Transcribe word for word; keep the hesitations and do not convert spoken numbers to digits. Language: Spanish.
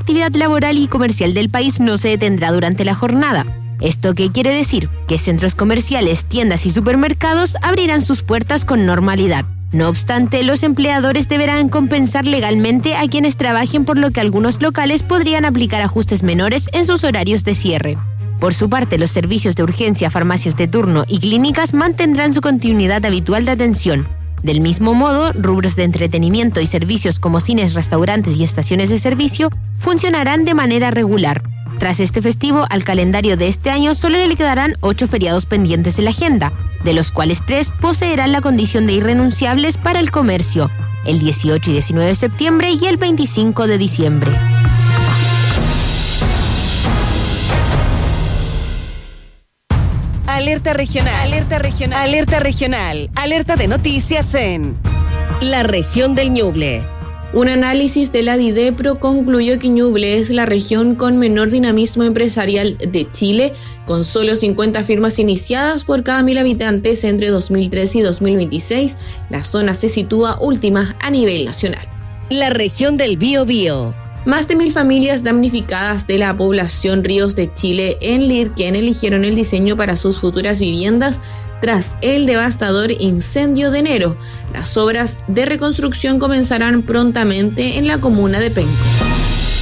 actividad laboral y comercial del país no se detendrá durante la jornada. ¿Esto qué quiere decir? Que centros comerciales, tiendas y supermercados abrirán sus puertas con normalidad. No obstante, los empleadores deberán compensar legalmente a quienes trabajen, por lo que algunos locales podrían aplicar ajustes menores en sus horarios de cierre. Por su parte, los servicios de urgencia, farmacias de turno y clínicas mantendrán su continuidad habitual de atención. Del mismo modo, rubros de entretenimiento y servicios como cines, restaurantes y estaciones de servicio funcionarán de manera regular. Tras este festivo, al calendario de este año solo le quedarán ocho feriados pendientes en la agenda, de los cuales tres poseerán la condición de irrenunciables para el comercio, el dieciocho y diecinueve de septiembre y el veinticinco de diciembre. Alerta regional, alerta regional, alerta regional, alerta de noticias en la región del Ñuble. Un análisis de la Didepro concluyó que Ñuble es la región con menor dinamismo empresarial de Chile, con solo cincuenta firmas iniciadas por cada mil habitantes entre dos mil trece y dos mil veintiséis. La zona se sitúa última a nivel nacional. La región del Biobío. Más de mil familias damnificadas de la población Ríos de Chile en Lirquén eligieron el diseño para sus futuras viviendas tras el devastador incendio de enero. Las obras de reconstrucción comenzarán prontamente en la comuna de Penco.